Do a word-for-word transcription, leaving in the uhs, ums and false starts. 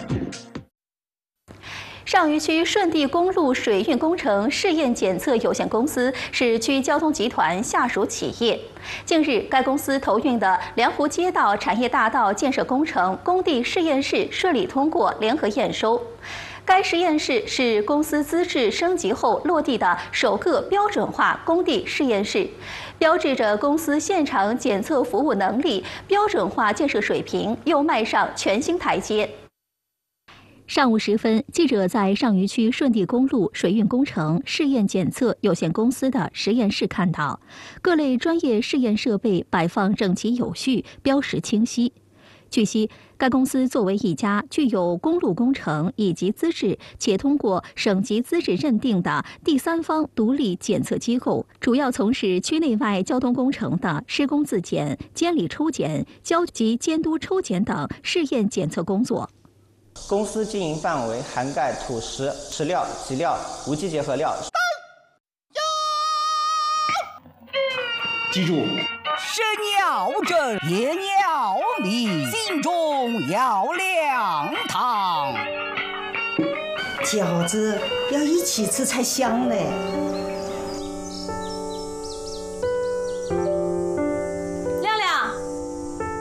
上虞区顺地公路水运工程试验检测有限公司是区交通集团下属企业。近日，该公司投运的良湖街道产业大道建设工程工地试验室顺利通过联合验收。该实验室是公司资质升级后落地的首个标准化工地试验室，标志着公司现场检测服务能力、标准化建设水平又迈上全新台阶。上午时分，记者在上虞区顺地公路水运工程试验检测有限公司的实验室看到，各类专业试验设备摆放整齐有序，标识清晰。据悉，该公司作为一家具有公路工程以及资质且通过省级资质认定的第三方独立检测机构，主要从事区内外交通工程的施工自检、监理抽检、交集监督抽检等试验检测工作。 公司经营范围涵盖土石、石料、瘠料、无机结合料。 记住， 是鸟真也鸟理，心中要两汤。 饺子要一起吃才香嘞。